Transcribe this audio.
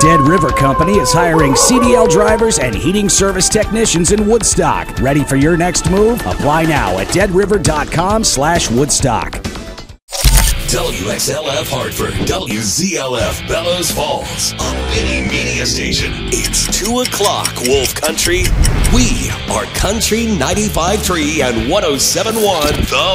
Dead River Company is hiring CDL drivers and heating service technicians in Woodstock. Ready for your next move? Apply now at deadriver.com/Woodstock. WXLF Hartford, WZLF Bellows Falls, a mini media station. It's 2 o'clock, Wolf Country. We are Country 95.3 and 107.1, The